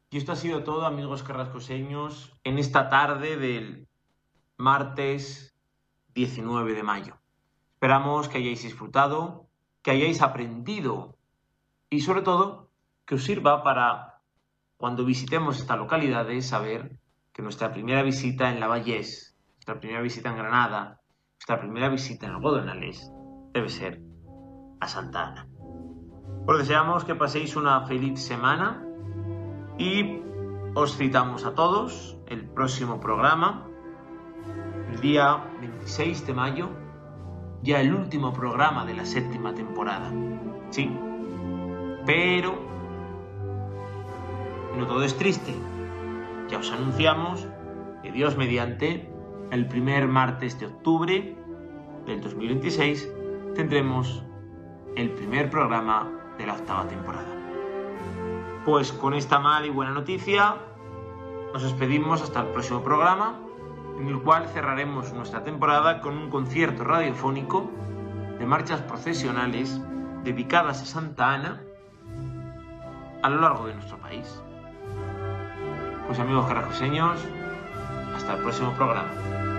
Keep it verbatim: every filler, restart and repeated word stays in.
Y esto ha sido todo, amigos carrascoseños, en esta tarde del martes diecinueve de mayo. Esperamos que hayáis disfrutado, que hayáis aprendido y sobre todo que os sirva para, cuando visitemos estas localidades, saber que nuestra primera visita en Lavallés, nuestra primera visita en Granada, nuestra primera visita en Algodonales debe ser a Santa Ana. Os deseamos que paséis una feliz semana y os citamos a todos el próximo programa, el día veintiséis de mayo, ya el último programa de la séptima temporada. Sí, pero no todo es triste. Ya os anunciamos que Dios mediante, el primer martes de octubre del dos mil veintiséis tendremos el primer programa de la octava temporada. Pues con esta mala y buena noticia nos despedimos hasta el próximo programa, en el cual cerraremos nuestra temporada con un concierto radiofónico de marchas procesionales dedicadas a Santa Ana a lo largo de nuestro país. Pues amigos carrascoseños, hasta el próximo programa.